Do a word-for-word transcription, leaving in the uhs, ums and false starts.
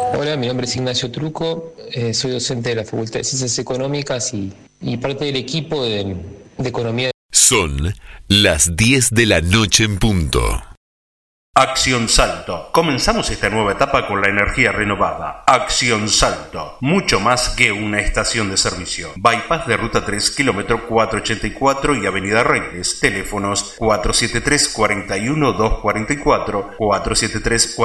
Hola, mi nombre es Ignacio Truco, eh, soy docente de la Facultad de Ciencias Económicas y, y parte del equipo de, de Economía. Son las diez de la noche en punto. Acción Salto. Comenzamos esta nueva etapa con la energía renovada. Acción Salto. Mucho más que una estación de servicio. Bypass de Ruta tres, kilómetro cuatrocientos ochenta y cuatro y Avenida Reyes. Teléfonos cuatro siete tres, cuatro uno, dos cuatro cuatro, cuatro siete tres,